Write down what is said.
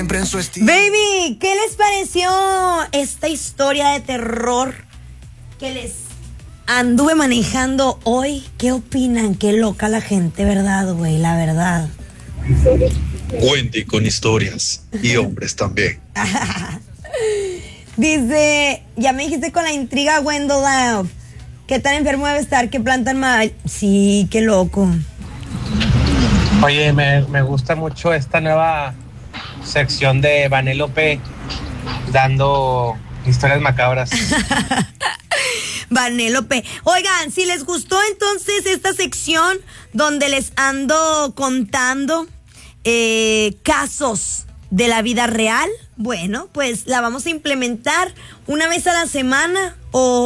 Baby, ¿qué les pareció esta historia de terror que les anduve manejando hoy? ¿Qué opinan? Qué loca la gente, ¿verdad, güey? La verdad. Wendy con historias y hombres también. Dice, ya me dijiste con la intriga, Wendell Love. ¿Qué tan enfermo debe estar? ¿Qué plantan mal? Sí, qué loco. Oye, me gusta mucho esta nueva sección de Vanellope dando historias macabras. Vanellope. Oigan, si les gustó entonces esta sección donde les ando contando casos de la vida real, bueno, pues la vamos a implementar una vez a la semana o